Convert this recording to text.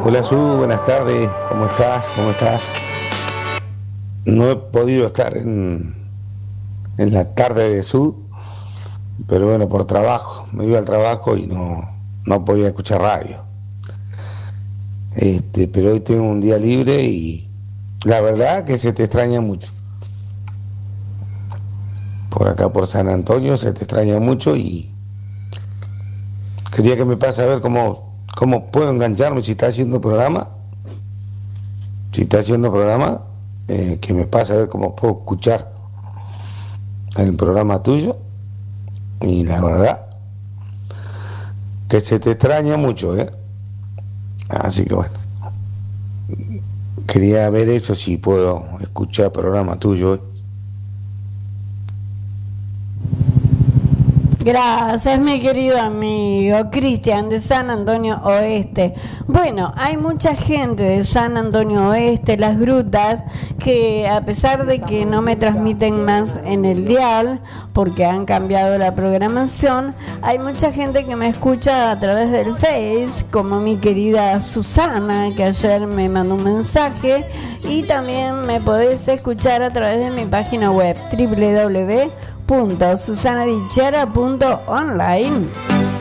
Hola Su, buenas tardes, ¿cómo estás? ¿Cómo estás? No he podido estar en la tarde de Su, pero bueno, por trabajo, me iba al trabajo y no podía escuchar radio. Pero hoy tengo un día libre y la verdad que se te extraña mucho. Por acá por San Antonio se te extraña mucho y quería que me pase a ver cómo puedo engancharme si está haciendo programa. Si está haciendo programa, que me pase a ver cómo puedo escuchar el programa tuyo. Y la verdad que se te extraña mucho, ¿eh? Así que bueno, quería ver eso, si puedo escuchar el programa tuyo. Gracias, mi querido amigo Cristian de San Antonio Oeste. Bueno, hay mucha gente de San Antonio Oeste, las grutas, que a pesar de que no me transmiten más en el dial, porque han cambiado la programación, hay mucha gente que me escucha a través del Face, como mi querida Susana, que ayer me mandó un mensaje, y también me podés escuchar a través de mi página web www.susanadichara.online.